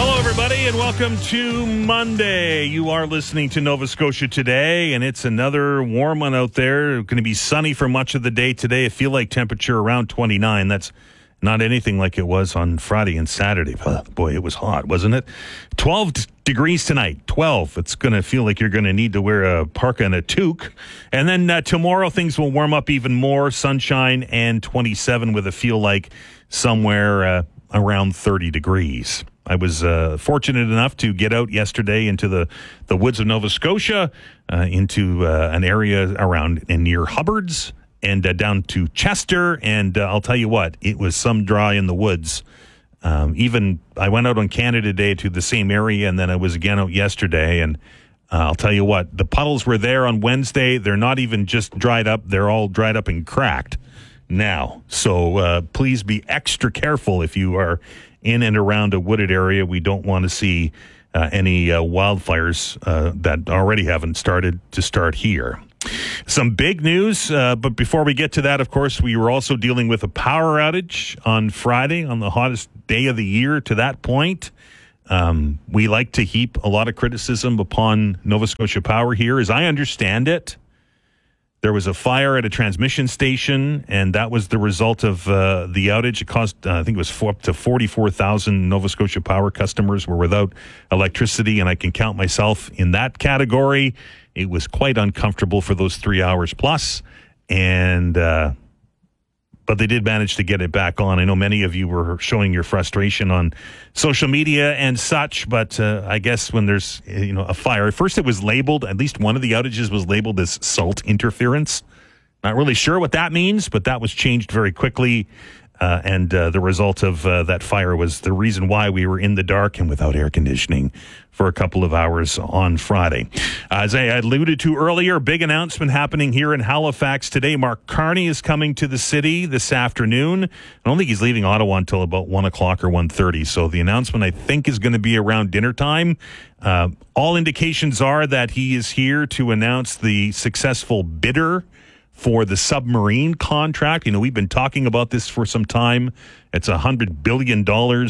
Hello, everybody, and welcome to Monday. You are listening to Nova Scotia Today, and it's another warm one out there. It's going to be sunny for much of the day today. I feel like temperature around 29. That's not anything like it was on Friday and Saturday. But boy, it was hot, wasn't it? 12 degrees tonight. 12. It's going to feel like you're going to need to wear a parka and a toque. And then tomorrow, things will warm up even more. Sunshine and 27 with a feel like somewhere around 30 degrees. I was fortunate enough to get out yesterday into the woods of Nova Scotia, into an area around and near Hubbard's, and down to Chester. And I'll tell you what, it was some dry in the woods. Even I went out on Canada Day to the same area, and then I was again out yesterday. And I'll tell you what, the puddles were there on Wednesday. They're not even just dried up. They're all dried up and cracked now. So please be extra careful if you are in and around a wooded area. We don't want to see any wildfires that already haven't started to start here. Some big news, but before we get to that, of course, we were also dealing with a power outage on Friday, on the hottest day of the year to that point. We like to heap a lot of criticism upon Nova Scotia Power here. As I understand it, there was a fire at a transmission station, and that was the result of the outage. It caused, I think it was up to 44,000 Nova Scotia Power customers were without electricity, and I can count myself in that category. It was quite uncomfortable for those 3 hours plus, and but they did manage to get it back on. I know many of you were showing your frustration on social media and such, but I guess when there's a fire, at first it was labeled, at least one of the outages was labeled as salt interference. Not really sure what that means, but that was changed very quickly. And the result of that fire was the reason why we were in the dark and without air conditioning for a couple of hours on Friday. As I alluded to earlier, big announcement happening here in Halifax today. Mark Carney is coming to the city this afternoon. I don't think he's leaving Ottawa until about 1 o'clock or 1:30. So the announcement, I think, is going to be around dinner time. All indications are that he is here to announce the successful bidder for the submarine contract. We've been talking about this for some time. It's $100 billion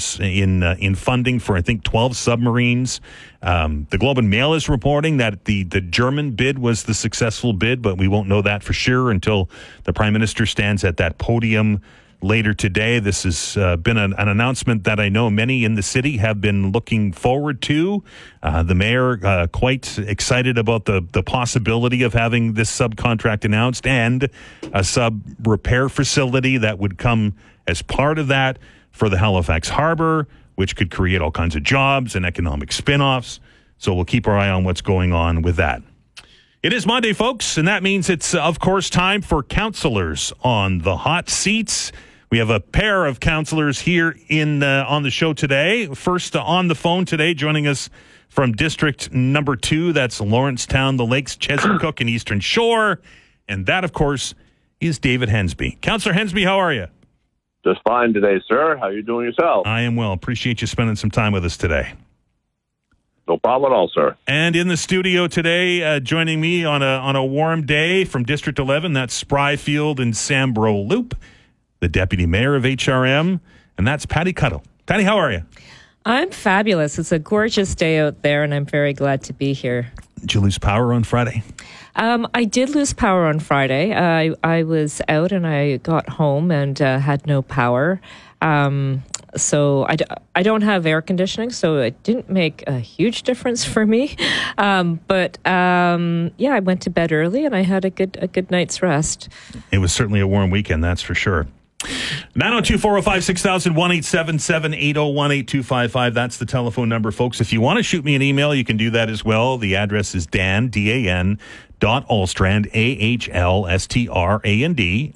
in funding for, I think, 12 submarines. The Globe and Mail is reporting that the German bid was the successful bid, but we won't know that for sure until the Prime Minister stands at that podium later today. This has been an announcement that I know many in the city have been looking forward to. The mayor quite excited about the possibility of having this subcontract announced and a sub-repair facility that would come as part of that for the Halifax Harbor, which could create all kinds of jobs and economic spin-offs. So we'll keep our eye on what's going on with that. It is Monday, folks, and that means it's, of course, time for counselors on the hot seats. We have a pair of counselors here on the show today. First, on the phone today, joining us from District Number 2, that's Lawrencetown, the Lakes, Chesapeake, and Eastern Shore. And that, of course, is David Hensby. Councillor Hensby, how are you? Just fine today, sir. How are you doing yourself? I am well. Appreciate you spending some time with us today. No problem at all, sir. And in the studio today, joining me on a warm day from District 11, that's Spryfield and Sambro Loop, the Deputy Mayor of HRM, and that's Patty Cuddle. Patty, how are you? I'm fabulous. It's a gorgeous day out there, and I'm very glad to be here. Did you lose power on Friday? I did lose power on Friday. I was out and I got home and had no power. So I don't have air conditioning, so it didn't make a huge difference for me. But I went to bed early and I had a good night's rest. It was certainly a warm weekend, that's for sure. 902-405-6000, 1-877-801-8255. That's the telephone number, folks. If you want to shoot me an email, you can do that as well. The address is Dan, Ahlstrand, AHLSTRAND,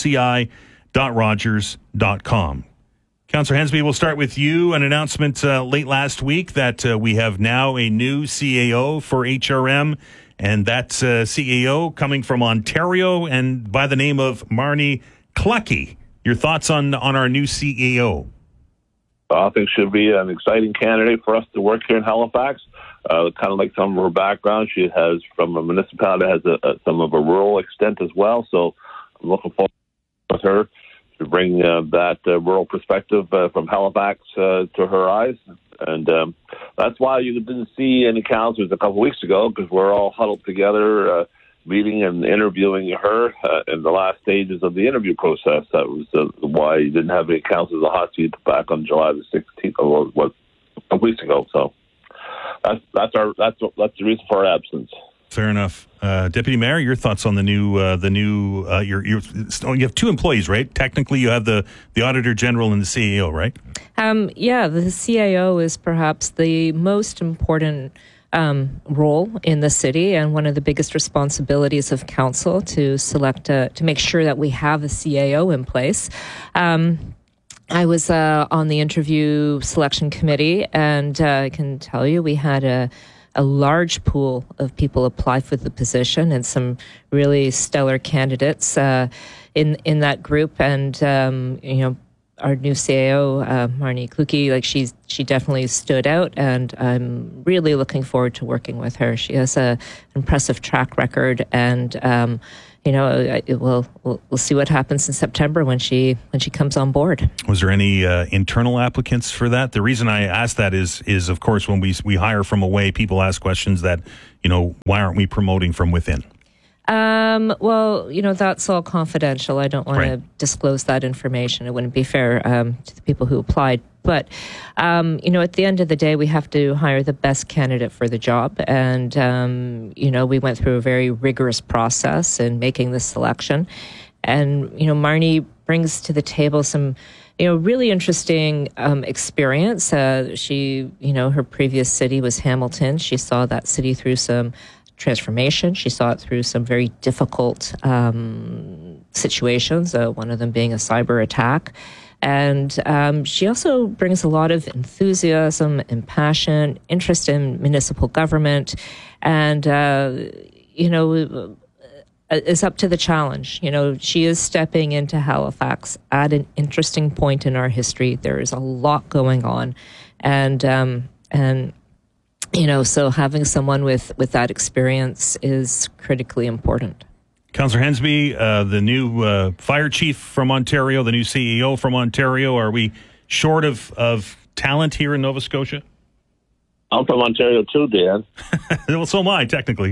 @rci.rogers.com. Councillor Hensby, we'll start with you. An announcement late last week that we have now a new CAO for HRM, and that's CAO coming from Ontario and by the name of Marnie Clucky. Your thoughts on our new CAO? I think should be an exciting candidate for us to work here in Halifax. Kind of like some of her background, she has from a municipality that has some of a rural extent as well. So I'm looking forward with her to bring that rural perspective from Halifax to her eyes. And that's why you didn't see any councillors a couple of weeks ago, because we're all huddled together, meeting and interviewing her in the last stages of the interview process. That was why you didn't have any councillors on the hot seat back on July the 16th, or what, a couple weeks ago. So that's the reason for our absence. Fair enough. Deputy Mayor, your thoughts on you have two employees, right? Technically, you have the Auditor General and the CAO, right? Yeah, the CAO is perhaps the most important role in the city, and one of the biggest responsibilities of council to select to make sure that we have a CAO in place. I was on the interview selection committee, and I can tell you we had a large pool of people apply for the position, and some really stellar candidates in that group. And our new CAO, Marnie Kluge, she definitely stood out, and I'm really looking forward to working with her. She has an impressive track record, and we'll see what happens in September when she comes on board. Was there any internal applicants for that? The reason I ask that is of course when we hire from away, people ask questions that why aren't we promoting from within? Well, that's all confidential. I don't want to disclose that information. It wouldn't be fair to the people who applied. But, at the end of the day, we have to hire the best candidate for the job. And, we went through a very rigorous process in making this selection. And, Marnie brings to the table some, really interesting experience. She, her previous city was Hamilton. She saw that city through some transformation. She saw it through some very difficult situations, one of them being a cyber attack. And she also brings a lot of enthusiasm and passion, interest in municipal government, and, is up to the challenge. She is stepping into Halifax at an interesting point in our history. There is a lot going on. So having someone with that experience is critically important. Councillor Hensby, the new fire chief from Ontario, the new CEO from Ontario, are we short of talent here in Nova Scotia? I'm from Ontario too, Dan. Well, so am I, technically.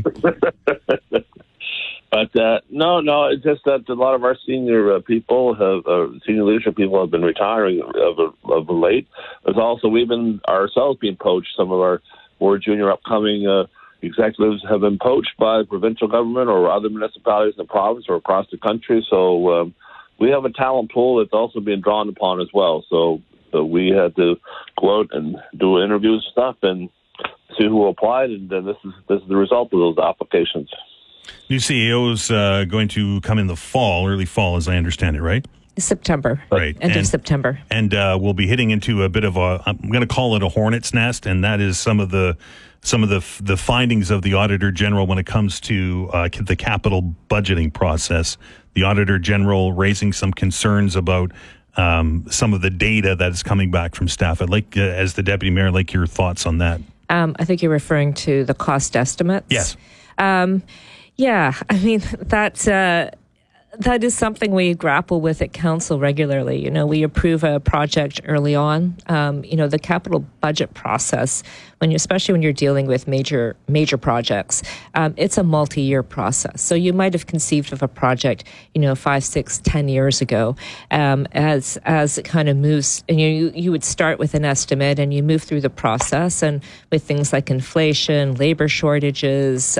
But no, it's just that a lot of our senior senior leadership people have been retiring of late. There's also, we've been ourselves being poached. Some of our more junior upcoming executives have been poached by the provincial government or other municipalities in the province or across the country. So we have a talent pool that's also being drawn upon as well. So we had to go out and do interviews and stuff and see who applied, and then this is the result of those applications. New CEO is going to come in the fall, early fall, as I understand it, right? September. Right. End of September. And we'll be hitting into a bit of I'm going to call it a hornet's nest, and that is some of the findings of the Auditor General when it comes to the capital budgeting process. The Auditor General raising some concerns about some of the data that is coming back from staff. I'd like, as the Deputy Mayor, like your thoughts on that. I think you're referring to the cost estimates. Yes. Yeah, I mean, that is something we grapple with at council regularly. We approve a project early on. The capital budget process, especially when you're dealing with major projects, it's a multi-year process. So you might have conceived of a project, 5, 6, 10 years ago, as it kind of moves, and you would start with an estimate and you move through the process, and with things like inflation, labor shortages,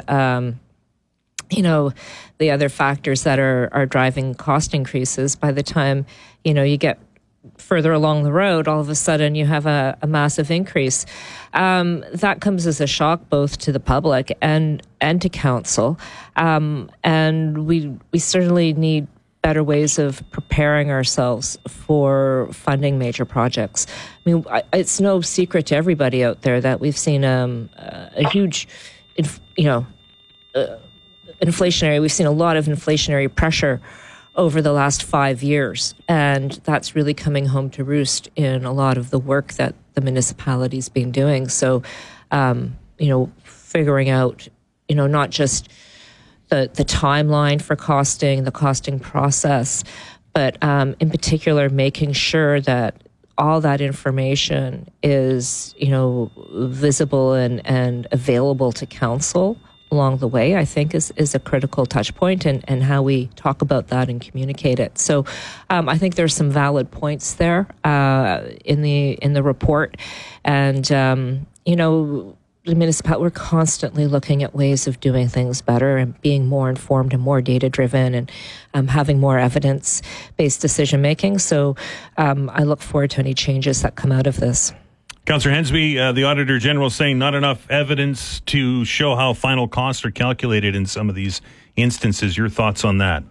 the other factors that are driving cost increases, by the time, you get further along the road, all of a sudden you have a massive increase. That comes as a shock both to the public and to council. And we certainly need better ways of preparing ourselves for funding major projects. I mean, it's no secret to everybody out there that we've seen a huge, inflationary. We've seen a lot of inflationary pressure over the last 5 years, and that's really coming home to roost in a lot of the work that the municipality's been doing. So, figuring out, not just the timeline for the costing process, but in particular, making sure that all that information is, visible and available to council along the way, I think is a critical touch point, and how we talk about that and communicate it. So I think there's some valid points there in the report. And, the municipality, we're constantly looking at ways of doing things better and being more informed and more data-driven and having more evidence-based decision-making. So I look forward to any changes that come out of this. Councillor Hensby, the Auditor General, saying not enough evidence to show how final costs are calculated in some of these instances. Your thoughts on that?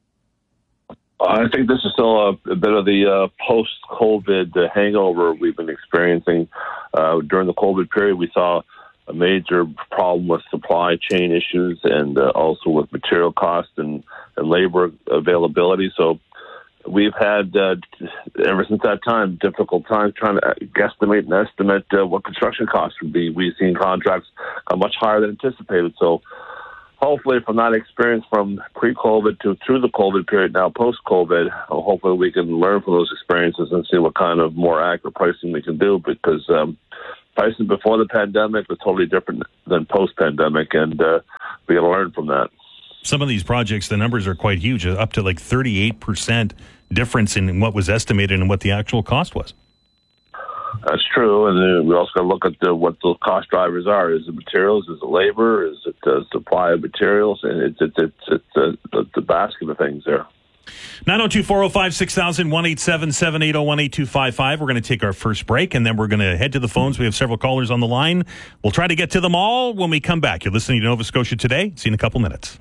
I think this is still a bit of the post-COVID hangover we've been experiencing. During the COVID period, we saw a major problem with supply chain issues and also with material costs and labor availability. So we've had, ever since that time, difficult times trying to guesstimate and estimate what construction costs would be. We've seen contracts go much higher than anticipated. So hopefully from that experience from pre-COVID to through the COVID period, now post-COVID, hopefully we can learn from those experiences and see what kind of more accurate pricing we can do, because pricing before the pandemic was totally different than post-pandemic, and we got to learn from that. Some of these projects, the numbers are quite huge, up to like 38% difference in what was estimated and what the actual cost was. That's true, and we also got to look at what those cost drivers are. Is it materials? Is it labor? Is it supply of materials? And it's the basket of things there. 902-405-6000, 1-877-801-8255. We're going to take our first break, and then we're going to head to the phones. We have several callers on the line. We'll try to get to them all when we come back. You're listening to Nova Scotia Today. See you in a couple minutes.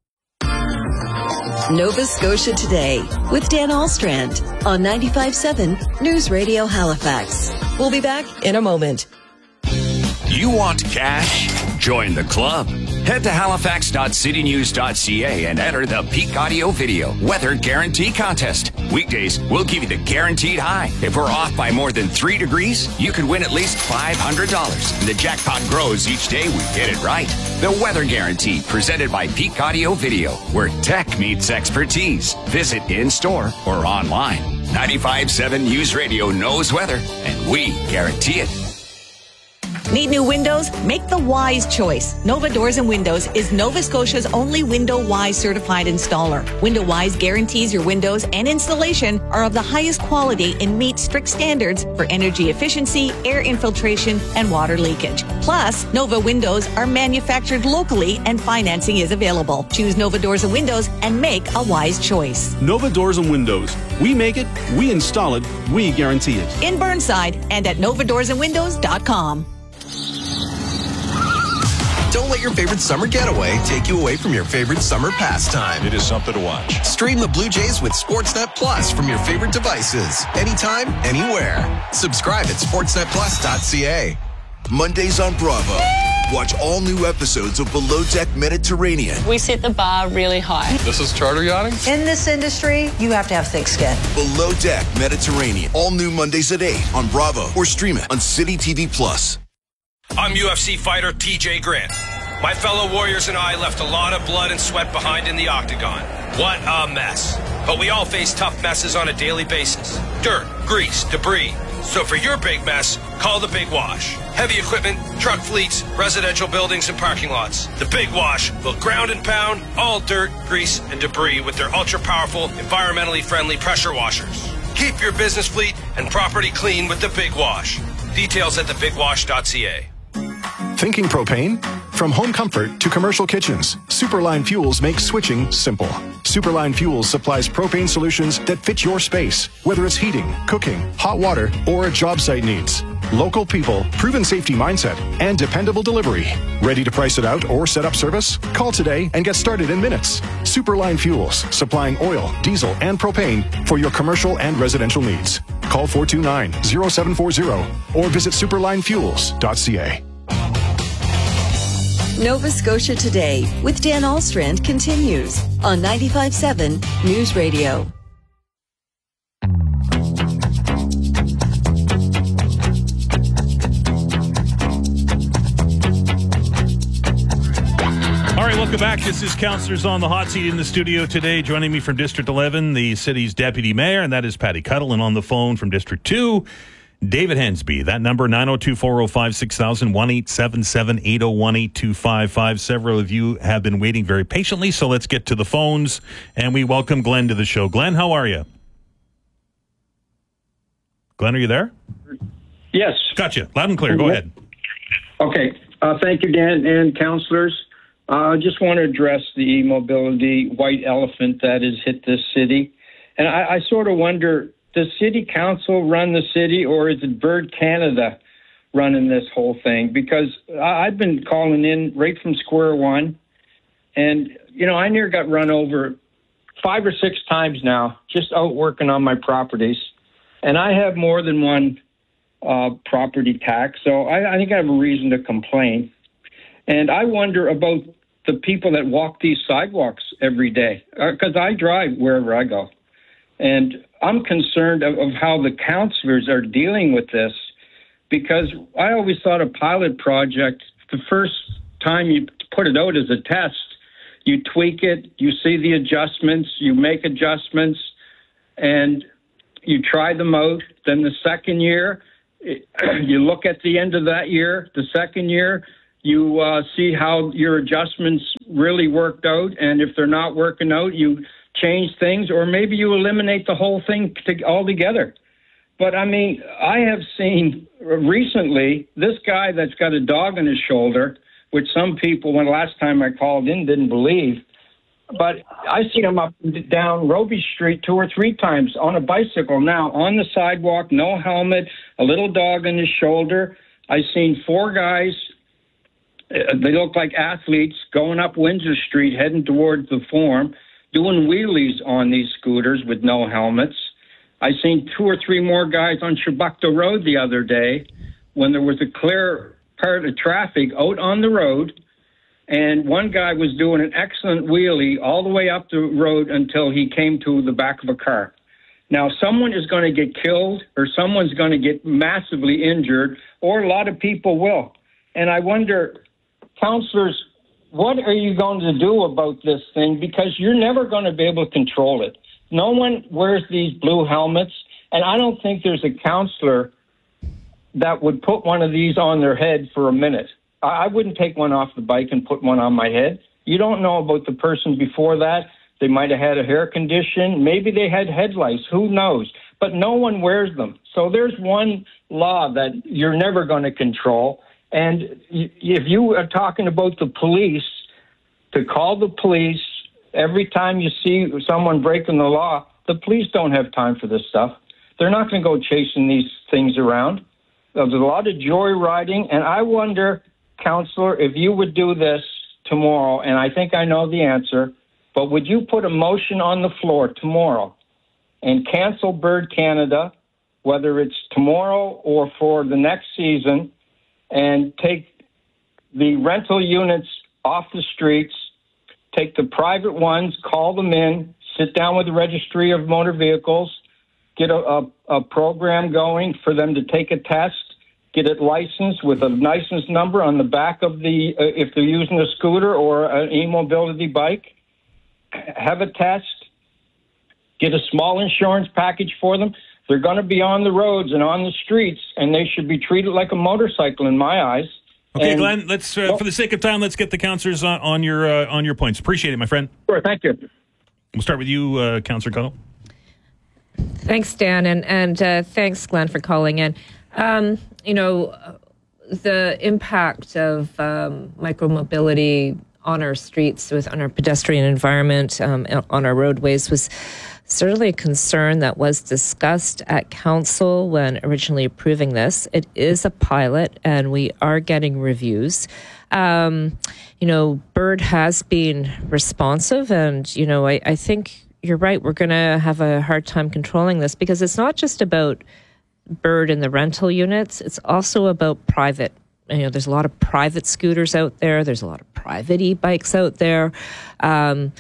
Nova Scotia Today with Dan Alstrand on 95.7 News Radio Halifax. We'll be back in a moment. You want cash? Join the club. Head to halifax.citynews.ca and enter the Peak Audio Video Weather Guarantee Contest. Weekdays, we'll give you the guaranteed high. If we're off by more than 3 degrees, you could win at least $500. And the jackpot grows each day we get it right. The Weather Guarantee, presented by Peak Audio Video, where tech meets expertise. Visit in-store or online. 95.7 News Radio knows weather, and we guarantee it. Need new windows? Make the wise choice. Nova Doors and Windows is Nova Scotia's only Window Wise certified installer. Window Wise guarantees your windows and installation are of the highest quality and meet strict standards for energy efficiency, air infiltration, and water leakage. Plus, Nova windows are manufactured locally and financing is available. Choose Nova Doors and Windows and make a wise choice. Nova Doors and Windows. We make it, we install it, we guarantee it. In Burnside and at novadoorsandwindows.com. Don't let your favorite summer getaway take you away from your favorite summer pastime. It is something to watch. Stream the Blue Jays with Sportsnet Plus from your favorite devices. Anytime, anywhere. Subscribe at sportsnetplus.ca. Mondays on Bravo. Watch all new episodes of Below Deck Mediterranean. We set the bar really high. This is charter yachting? In this industry, you have to have thick skin. Below Deck Mediterranean. All new Mondays at 8 on Bravo or stream it on City TV Plus. I'm UFC fighter TJ Grant. My fellow warriors and I left a lot of blood and sweat behind in the octagon. What a mess. But we all face tough messes on a daily basis. Dirt, grease, debris. So for your big mess, call the Big Wash. Heavy equipment, truck fleets, residential buildings, and parking lots. The Big Wash will ground and pound all dirt, grease, and debris with their ultra-powerful, environmentally friendly pressure washers. Keep your business fleet and property clean with the Big Wash. Details at thebigwash.ca. Thinking propane? From home comfort to commercial kitchens, Superline Fuels makes switching simple. Superline Fuels supplies propane solutions that fit your space, whether it's heating, cooking, hot water, or a job site needs. Local people, proven safety mindset, and dependable delivery. Ready to price it out or set up service? Call today and get started in minutes. Superline Fuels, supplying oil, diesel, and propane for your commercial and residential needs. Call 429-0740 or visit superlinefuels.ca. Nova Scotia Today with Dan Alstrand continues on 95.7 News Radio. All right, welcome Welcome back. This is Councillors on the Hot Seat in the studio today. Joining me from District 11, the city's Deputy Mayor, and that is Patty Cuddle. And on the phone from District 2, David Hensby. That number, 902-405-6000, 1-877-801-8255. Several of you have been waiting very patiently, so let's get to the phones. And we welcome Glenn to the show. Glenn, how are you? Glenn, are you there? Yes. Gotcha. Loud and clear. Go ahead. Okay. Thank you, Dan and councillors. I just want to address the e-mobility white elephant that has hit this city. And I sort of wonder, does City Council run the city, or is it Bird Canada running this whole thing? Because I've been calling in right from square one, and, you know, I near got run over 5 or 6 times now, just out working on my properties. And I have more than one property tax, so I think I have a reason to complain. And I wonder about the people that walk these sidewalks every day, because I drive wherever I go. And I'm concerned of how the councillors are dealing with this, because I always thought a pilot project, the first time you put it out as a test, you tweak it, you see the adjustments, you make adjustments, and you try them out. Then the second year, you look at the end of that year, the second year, you see how your adjustments really worked out, and if they're not working out, you change things, or maybe you eliminate the whole thing altogether. But, I mean, I have seen recently this guy that's got a dog on his shoulder, which some people, when last time I called in, didn't believe. But I see him up and down Robie Street 2 or 3 times on a bicycle now, on the sidewalk, no helmet, a little dog on his shoulder. I've seen 4 guys. They look like athletes going up Windsor Street, heading towards the Forum, doing wheelies on these scooters with no helmets. I seen 2 or 3 more guys on Shabukta Road the other day when there was a clear part of traffic out on the road, and one guy was doing an excellent wheelie all the way up the road until he came to the back of a car. Now, someone is going to get killed, or someone's going to get massively injured, or a lot of people will. And I wonder, councillors, what are you going to do about this thing? Because you're never going to be able to control it. No one wears these blue helmets, and I don't think there's a councillor that would put one of these on their head for a minute. I wouldn't take one off the bike and put one on my head. You don't know about the person before that. They might have had a hair condition. Maybe they had headlights. Who knows? But no one wears them. So there's one law that you're never going to control. And if you are talking about the police, to call the police every time you see someone breaking the law, the police don't have time for this stuff. They're not going to go chasing these things around. There's a lot of joyriding, and I wonder, Councillor, if you would do this tomorrow, and I think I know the answer, but would you put a motion on the floor tomorrow and cancel Bird Canada, whether it's tomorrow or for the next season, and take the rental units off the streets, take the private ones, call them in, sit down with the Registry of Motor Vehicles, get a program going for them to take a test, get it licensed with a license number on the back of the, if they're using a scooter or an e-mobility bike, have a test, get a small insurance package for them. They're going to be on the roads and on the streets, and they should be treated like a motorcycle in my eyes. Okay, and, Glenn, let's for the sake of time, let's get the councillors on your points. Appreciate it, my friend. Sure, thank you. We'll start with you, Councillor Cuddle. Thanks, Dan, and thanks, Glenn, for calling in. You know, the impact of micromobility on our streets, on our pedestrian environment, on our roadways was certainly a concern that was discussed at council when originally approving this. It is a pilot, and we are getting reviews. You know, Bird has been responsive, and, you know, I think you're right. We're going to have a hard time controlling this because it's not just about Bird and the rental units. It's also about private. You know, there's a lot of private scooters out there. There's a lot of private e-bikes out there.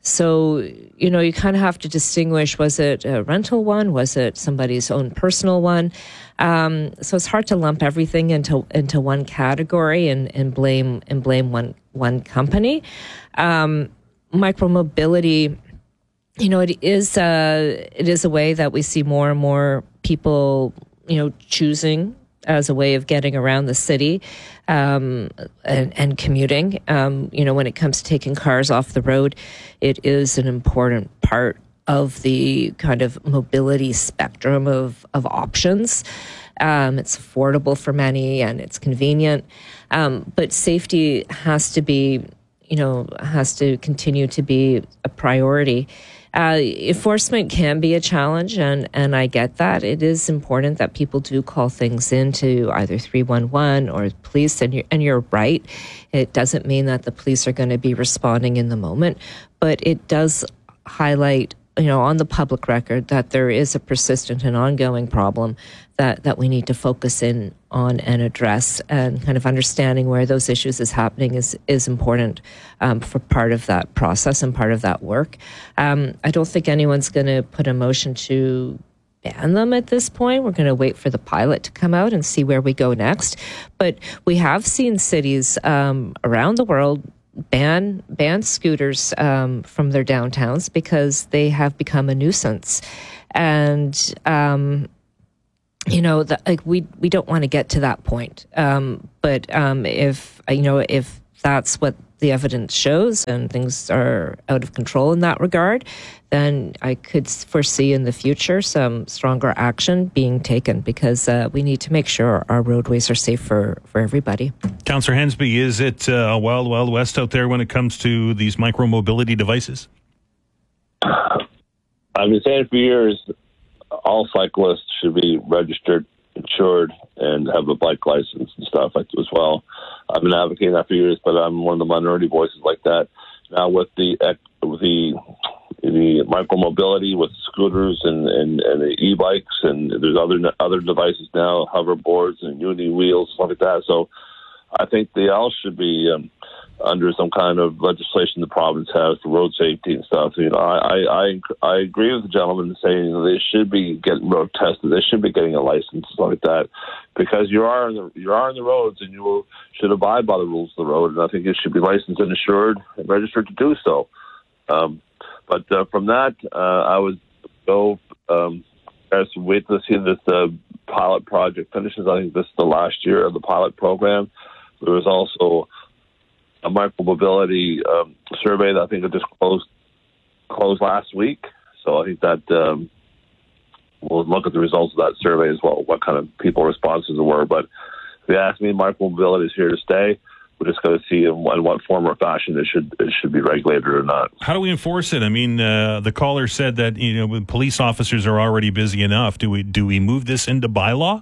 So, you kind of have to distinguish, was it a rental one? Was it somebody's own personal one? So it's hard to lump everything into one category and blame one company. Micromobility, it is a way that we see more and more people, choosing as a way of getting around the city and commuting. When it comes to taking cars off the road, it is an important part of the kind of mobility spectrum of options. It's affordable for many and it's convenient. But safety has to continue to be a priority. Enforcement can be a challenge, and I get that. It is important that people do call things into either 311 or police, and you're right. It doesn't mean that the police are going to be responding in the moment, but it does highlight, on the public record, that there is a persistent and ongoing problem that we need to focus in on and address, and kind of understanding where those issues is happening is important for part of that process and part of that work. I don't think anyone's going to put a motion to ban them at this point. We're going to wait for the pilot to come out and see where we go next. But we have seen cities around the world ban scooters from their downtowns because they have become a nuisance. And we don't want to get to that point. But if that's what the evidence shows and things are out of control in that regard, then I could foresee in the future some stronger action being taken, because we need to make sure our roadways are safe for everybody. Councillor Hensby, is it wild, wild west out there when it comes to these micro-mobility devices? I've been saying for years, all cyclists should be registered, insured, and have a bike license and stuff like as well. I've been advocating that for years, but I'm one of the minority voices like that. Now with the micromobility, with scooters and the e-bikes, and there's other devices now, hoverboards and uni wheels, stuff like that. So I think they all should be under some kind of legislation the province has for road safety and stuff. I agree with the gentleman saying they should be getting road tested. They should be getting a license, stuff like that, because you are on the roads and you should abide by the rules of the road. And I think you should be licensed and insured and registered to do so. But from that, I would go wait to see this pilot project finishes. I think this is the last year of the pilot program. There was also a micromobility survey that I think it just closed last week. So I think that we'll look at the results of that survey as well, what kind of people responses there were. But if you ask me, micromobility is here to stay. We're just going to see in what form or fashion it should be regulated or not. How do we enforce it? I mean, the caller said that police officers are already busy enough. Do we move this into bylaw?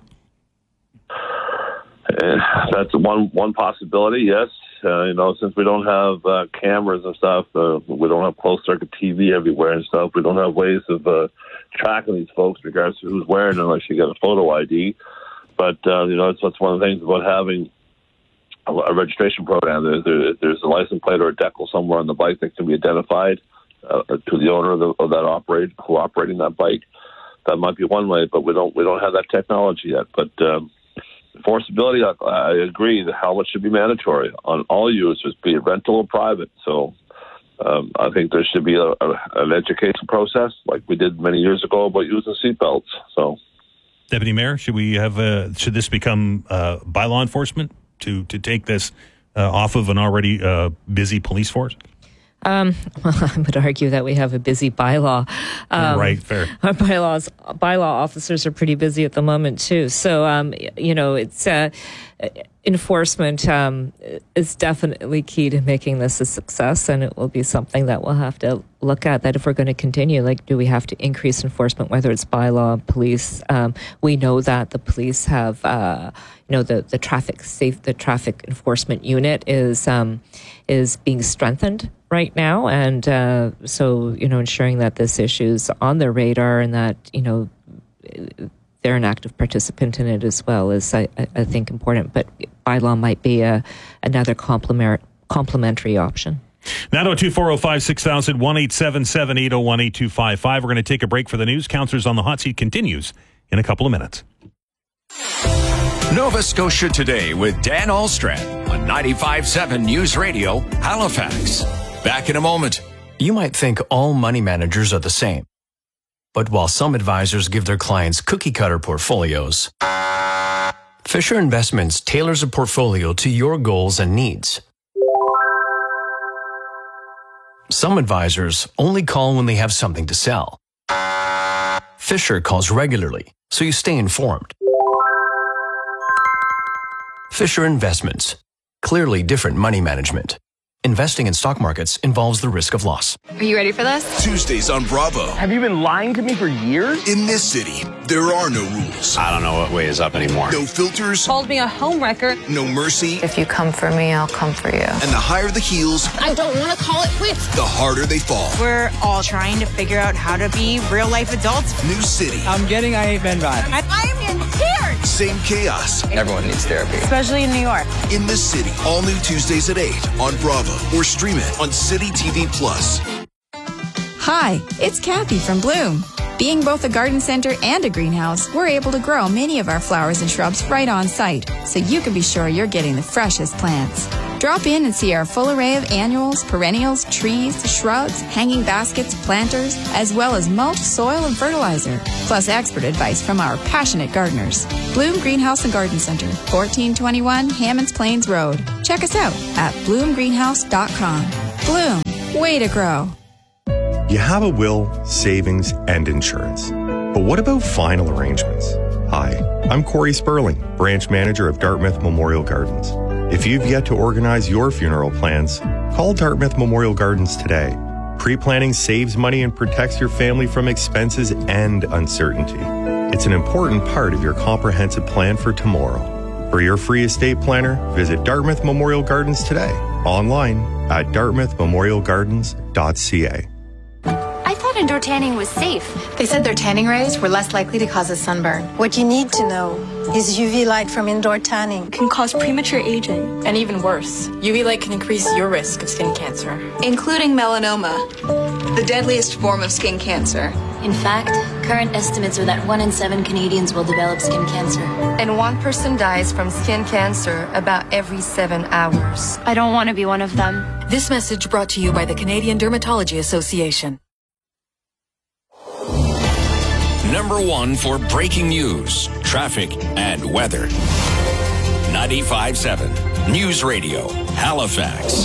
That's one possibility. Yes. Since we don't have cameras and stuff, we don't have closed circuit TV everywhere and stuff. We don't have ways of tracking these folks, regardless of who's wearing it, unless you get a photo ID. But that's one of the things about having a registration program. There's a license plate or a decal somewhere on the bike that can be identified to the owner of that operating that bike. That might be one way, but we don't have that technology yet. But enforceability, I agree that helmets should be mandatory on all users, be it rental or private. So I think there should be an education process like we did many years ago about using seatbelts. So, Deputy Mayor, should this become bylaw enforcement to take this off of an already busy police force? Well, I would argue that we have a busy bylaw. Right, fair. Our bylaw officers are pretty busy at the moment too. So, it's enforcement is definitely key to making this a success, and it will be something that we'll have to look at. That if we're going to continue, do we have to increase enforcement, whether it's bylaw, police? We know that the police have, the traffic enforcement unit is being strengthened right now, and so ensuring that this issue's on their radar and that they're an active participant in it as well is I think important. But bylaw might be another complementary option. 902-405-6000, 1-877-801-8255. We're going to take a break for the news. Counselors on the Hot Seat continues in a couple of minutes. Nova Scotia Today with Dan Ahlstrand on 95.7 News Radio, Halifax. Back in a moment. You might think all money managers are the same. But while some advisors give their clients cookie-cutter portfolios, Fisher Investments tailors a portfolio to your goals and needs. Some advisors only call when they have something to sell. Fisher calls regularly, so you stay informed. Fisher Investments. Clearly different money management. Investing in stock markets involves the risk of loss. Are you ready for this? Tuesdays on Bravo. Have you been lying to me for years? In this city, there are no rules. I don't know what way is up anymore. No filters. Called me a homewrecker. No mercy. If you come for me, I'll come for you. And the higher the heels, I don't want to call it quits. the harder they fall. We're all trying to figure out how to be real-life adults. New city. I'm getting I Hate Men vibes. I'm in tears. Same chaos. Everyone needs therapy. Especially in New York. In this city. All new Tuesdays at 8 on Bravo. Or stream it on City TV Plus. Hi, it's Kathy from Bloom. Being both a garden center and a greenhouse, we're able to grow many of our flowers and shrubs right on site, so you can be sure you're getting the freshest plants. Drop in and see our full array of annuals, perennials, trees, shrubs, hanging baskets, planters, as well as mulch, soil, and fertilizer, plus expert advice from our passionate gardeners. Bloom Greenhouse and Garden Center, 1421 Hammonds Plains Road. Check us out at bloomgreenhouse.com. Bloom, way to grow. You have a will, savings, and insurance. But what about final arrangements? Hi, I'm Corey Sperling, branch manager of Dartmouth Memorial Gardens. If you've yet to organize your funeral plans, call Dartmouth Memorial Gardens today. Pre-planning saves money and protects your family from expenses and uncertainty. It's an important part of your comprehensive plan for tomorrow. For your free estate planner, visit Dartmouth Memorial Gardens today, online at dartmouthmemorialgardens.ca. I thought indoor tanning was safe. They said their tanning rays were less likely to cause a sunburn. What you need to know is UV light from indoor tanning Can cause premature aging. And even worse, UV light can increase your risk of skin cancer, including melanoma, the deadliest form of skin cancer. In fact, current estimates are that 1 in 7 Canadians will develop skin cancer. and 1 person dies from skin cancer about every 7 hours. I don't want to be one of them. This message brought to you by the Canadian Dermatology Association. Number 1 for breaking news, traffic, and weather. 95.7 News Radio, Halifax.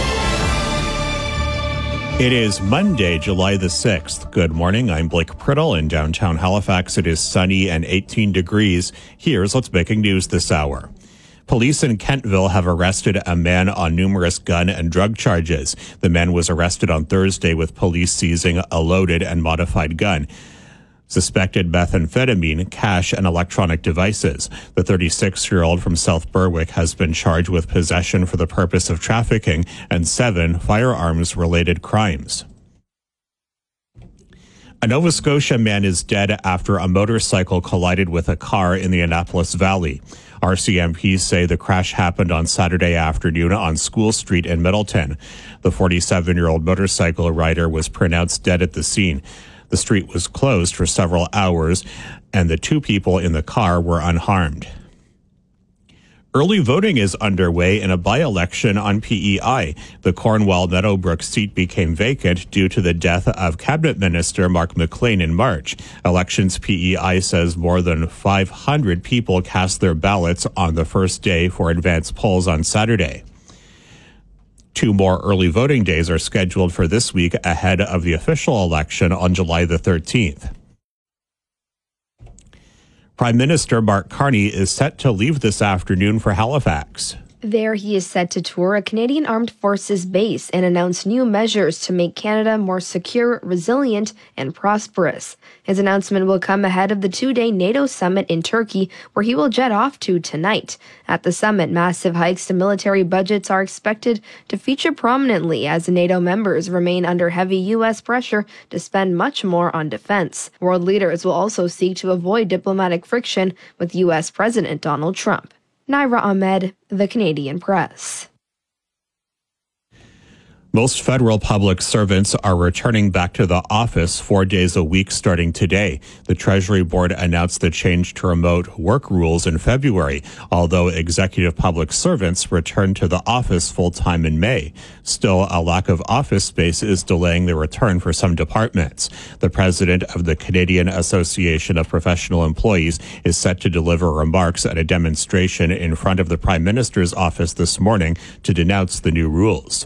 It is Monday, July the 6th. Good morning. I'm Blake Priddle. In downtown Halifax, it is sunny and 18 degrees. Here's what's making news this hour. Police in Kentville have arrested a man on numerous gun and drug charges. The man was arrested on Thursday with police seizing a loaded and modified gun. Suspected methamphetamine, cash, and electronic devices. The 36-year-old from South Berwick has been charged with possession for the purpose of trafficking and 7 firearms-related crimes. A Nova Scotia man is dead after a motorcycle collided with a car in the Annapolis Valley. RCMP say the crash happened on Saturday afternoon on School Street in Middleton. The 47-year-old motorcycle rider was pronounced dead at the scene. The street was closed for several hours, and the 2 people in the car were unharmed. Early voting is underway in a by-election on PEI. The Cornwall Meadowbrook seat became vacant due to the death of Cabinet Minister Mark McLean in March. Elections PEI says more than 500 people cast their ballots on the first day for advanced polls on Saturday. 2 more early voting days are scheduled for this week ahead of the official election on July the 13th. Prime Minister Mark Carney is set to leave this afternoon for Halifax. There, he is set to tour a Canadian Armed Forces base and announce new measures to make Canada more secure, resilient, and prosperous. His announcement will come ahead of the 2-day NATO summit in Turkey, where he will jet off to tonight. At the summit, massive hikes to military budgets are expected to feature prominently as NATO members remain under heavy U.S. pressure to spend much more on defense. World leaders will also seek to avoid diplomatic friction with U.S. President Donald Trump. Naira Ahmed, The Canadian Press. Most federal public servants are returning back to the office 4 days a week starting today. The Treasury Board announced the change to remote work rules in February, although executive public servants returned to the office full-time in May. Still, a lack of office space is delaying the return for some departments. The president of the Canadian Association of Professional Employees is set to deliver remarks at a demonstration in front of the Prime Minister's office this morning to denounce the new rules.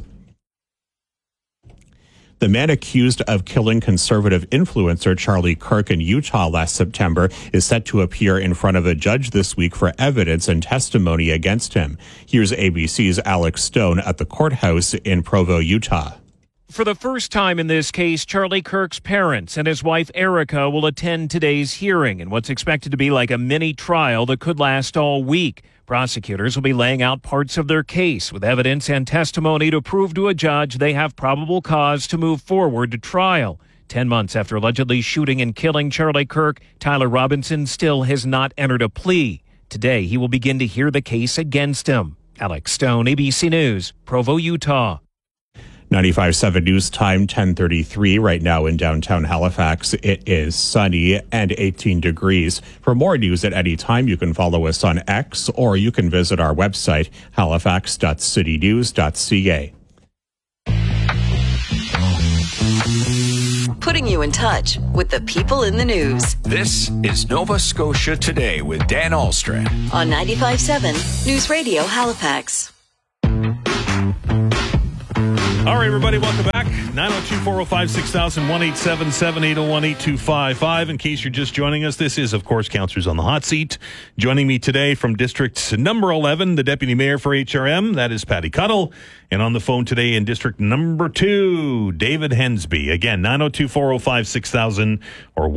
The man accused of killing conservative influencer Charlie Kirk in Utah last September is set to appear in front of a judge this week for evidence and testimony against him. Here's ABC's Alex Stone at the courthouse in Provo, Utah. For the first time in this case, Charlie Kirk's parents and his wife Erica will attend today's hearing in what's expected to be like a mini trial that could last all week. Prosecutors will be laying out parts of their case with evidence and testimony to prove to a judge they have probable cause to move forward to trial. 10 months after allegedly shooting and killing Charlie Kirk, Tyler Robinson still has not entered a plea. Today, he will begin to hear the case against him. Alex Stone, ABC News, Provo, Utah. 95.7 News Time, 10:33 right now in downtown Halifax. It is sunny and 18 degrees. For more news at any time, you can follow us on X or you can visit our website, halifax.citynews.ca. Putting you in touch with the people in the news. This is Nova Scotia Today with Dan Alstrand on 95.7 News Radio Halifax. All right, everybody, welcome back. 902-405-6000, 1-877-780-1825. In case you're just joining us, this is, of course, Counselors on the Hot Seat. Joining me today from District number 11, the Deputy Mayor for HRM, that is Patty Cuddle. And on the phone today in District number 2, David Hensby. Again, 902-405-6000 or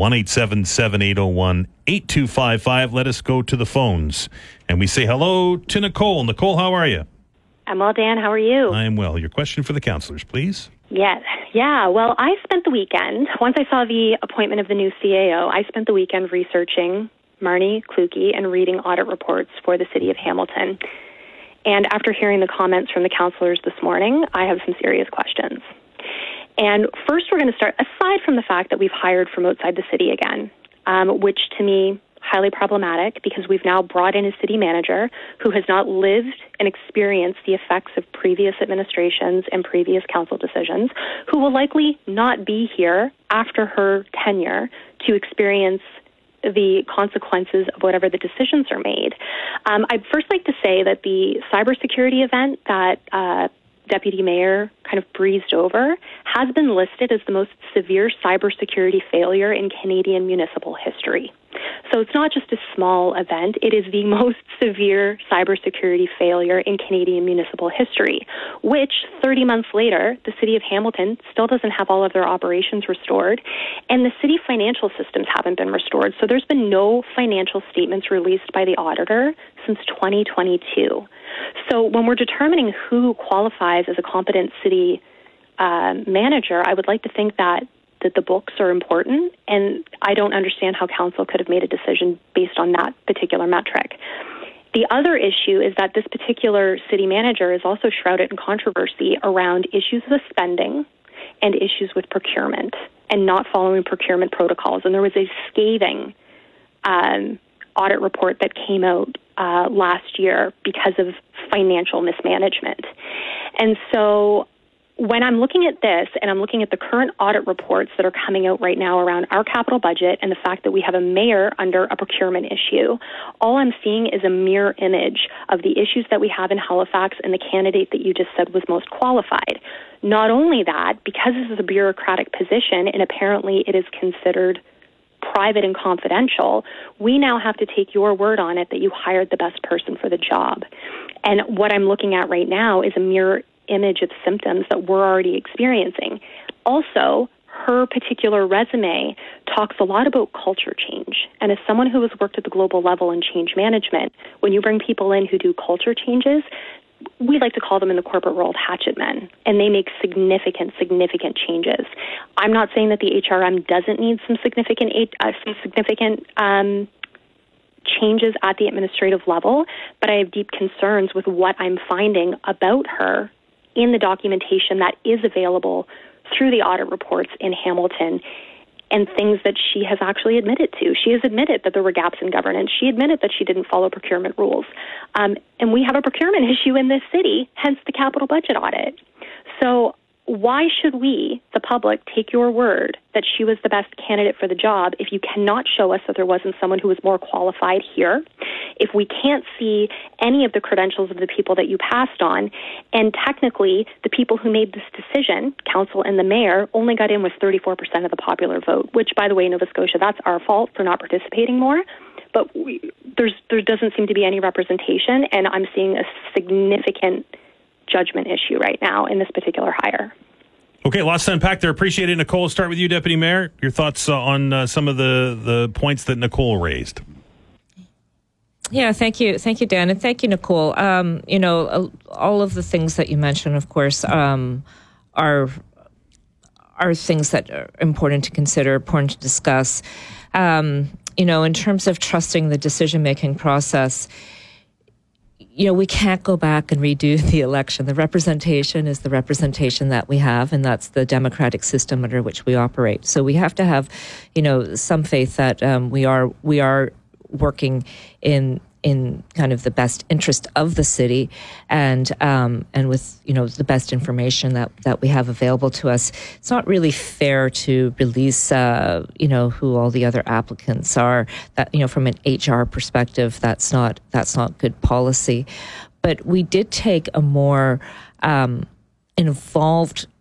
1-877-780-1825. Let us go to the phones. And we say hello to Nicole. Nicole, how are you? I'm well, Dan. How are you? I am well. Your question for the counselors, please. Yeah. Well, I spent the weekend, once I saw the appointment of the new CAO, I spent the weekend researching Marnie Kluge and reading audit reports for the City of Hamilton. And after hearing the comments from the counselors this morning, I have some serious questions. And first, we're going to start, aside from the fact that we've hired from outside the city again, which to me, highly problematic because we've now brought in a city manager who has not lived and experienced the effects of previous administrations and previous council decisions, who will likely not be here after her tenure to experience the consequences of whatever the decisions are made. I'd first like to say that the cybersecurity event that Deputy Mayor kind of breezed over has been listed as the most severe cybersecurity failure in Canadian municipal history. So it's not just a small event, it is the most severe cybersecurity failure in Canadian municipal history, which 30 months later, the City of Hamilton still doesn't have all of their operations restored, and the city financial systems haven't been restored. So there's been no financial statements released by the auditor since 2022. So when we're determining who qualifies as a competent city manager, I would like to think that the books are important, and I don't understand how council could have made a decision based on that particular metric. The other issue is that this particular city manager is also shrouded in controversy around issues with spending and issues with procurement and not following procurement protocols. And there was a scathing audit report that came out last year because of financial mismanagement. And so when I'm looking at this and I'm looking at the current audit reports that are coming out right now around our capital budget and the fact that we have a mayor under a procurement issue, all I'm seeing is a mirror image of the issues that we have in Halifax and the candidate that you just said was most qualified. Not only that, because this is a bureaucratic position and apparently it is considered private and confidential, we now have to take your word on it that you hired the best person for the job. And what I'm looking at right now is a mirror image of symptoms that we're already experiencing. Also, her particular resume talks a lot about culture change. And as someone who has worked at the global level in change management, when you bring people in who do culture changes, we like to call them in the corporate world hatchet men, and they make significant changes. I'm not saying that the HRM doesn't need some significant changes at the administrative level, but I have deep concerns with what I'm finding about her in the documentation that is available through the audit reports in Hamilton, and things that she has actually admitted to. She has admitted that there were gaps in governance. She admitted that she didn't follow procurement rules. And we have a procurement issue in this city, hence the capital budget audit. So why should we, the public, take your word that she was the best candidate for the job if you cannot show us that there wasn't someone who was more qualified here, if we can't see any of the credentials of the people that you passed on, and technically the people who made this decision, council and the mayor, only got in with 34% of the popular vote, which, by the way, Nova Scotia, that's our fault for not participating more. But there doesn't seem to be any representation, and I'm seeing a significant judgment issue right now in this particular hire. Okay, lots to unpack there. Appreciate it, Nicole. I'll start with you, Deputy Mayor. Your thoughts on some of the points that Nicole raised. Yeah, thank you, Dan, and thank you, Nicole. All of the things that you mentioned, of course, are things that are important to consider, important to discuss. In terms of trusting the decision-making process, we can't go back and redo the election. The representation is the representation that we have, and that's the democratic system under which we operate. So we have to have, some faith that we are working in kind of the best interest of the city, and with the best information that we have available to us. It's not really fair to release who all the other applicants are. That from an HR perspective, that's not good policy. But we did take a more involved